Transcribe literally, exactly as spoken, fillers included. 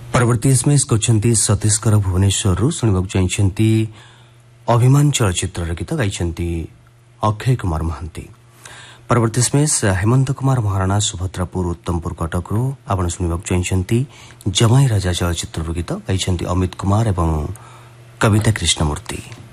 परवर्ती एसएमएस करछंती सतीशकर भुवनेश्वर शुणवाक चाहिए अभिमान चलचित्र गीत गाइछंती अक्षय कुमार महांती। परवर्ती एसएमएस हेमंत कुमार महाराणा सुभद्रापुर उत्तमपुर कटक आपण शुणवाक चाहिए जमाई राजा चलचित्र गीत गाइछंती अमित कुमार एवं कविता कृष्णमूर्ति।